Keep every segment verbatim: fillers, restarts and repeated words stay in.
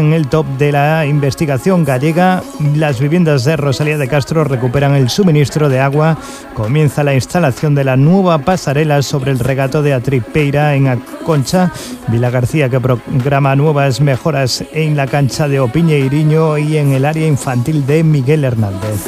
en el top de la investigación gallega. Las viviendas de Rosalía de Castro recuperan el suministro de agua. Comienza la instalación de la nueva pasarela sobre el regato de Atripeira en A Concha. Vila García, que programa nuevas mejoras en la cancha de Opiñeiriño y en el área infantil de Miguel Hernández.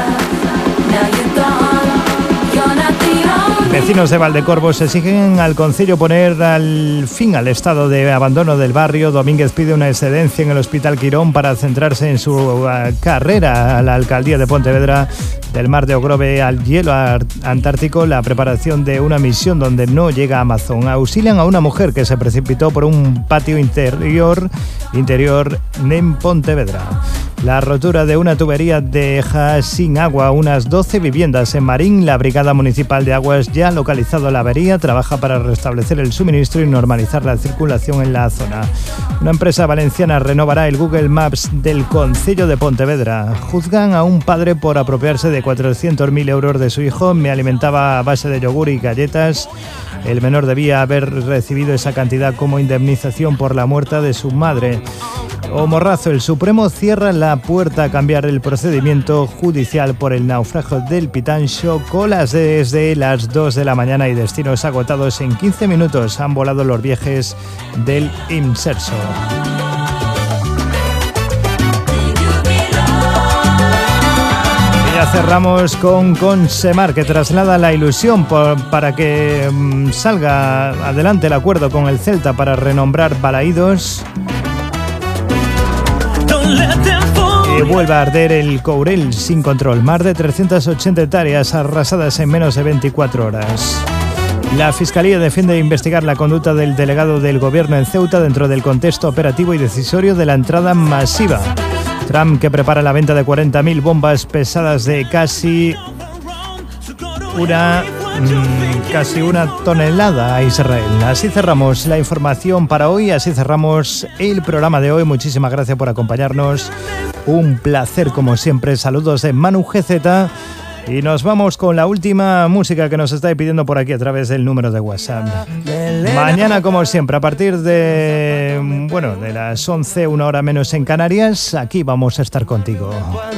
Vecinos de Valdecorvos exigen al Concello poner al fin al estado de abandono del barrio. Domínguez pide una excedencia en el Hospital Quirón para centrarse en su uh, carrera a la alcaldía de Pontevedra. Del mar de Ogrove al hielo antártico, la preparación de una misión donde no llega Amazon. Auxilian a una mujer que se precipitó por un patio interior, interior en Pontevedra. La rotura de una tubería deja sin agua unas doce viviendas en Marín. La Brigada Municipal de Aguas ya ha localizado la avería, trabaja para restablecer el suministro y normalizar la circulación en la zona. Una empresa valenciana renovará el Google Maps del Concello de Pontevedra. Juzgan a un padre por apropiarse de cuatrocientos mil euros de su hijo. Me alimentaba a base de yogur y galletas. El menor debía haber recibido esa cantidad como indemnización por la muerte de su madre. O Morrazo, el Supremo cierra la puerta a cambiar el procedimiento judicial por el naufragio del Pitancho. Colas desde las dos de la mañana y destinos agotados en quince minutos. Han volado los viajes del Imserso. Ya cerramos con Consemar, que traslada la ilusión por, para que um, salga adelante el acuerdo con el Celta para renombrar Balaídos. Y vuelve a arder el Courel sin control. Más de trescientas ochenta hectáreas arrasadas en menos de veinticuatro horas. La Fiscalía defiende investigar la conducta del delegado del gobierno en Ceuta dentro del contexto operativo y decisorio de la entrada masiva. Trump, que prepara la venta de cuarenta mil bombas pesadas de casi una, mmm, casi una tonelada a Israel. Así cerramos la información para hoy, así cerramos el programa de hoy. Muchísimas gracias por acompañarnos. Un placer como siempre. Saludos de Manu G Z. Y nos vamos con la última música que nos estáis pidiendo por aquí a través del número de WhatsApp. Mañana, como siempre, a partir de, bueno, de las once, una hora menos en Canarias, aquí vamos a estar contigo.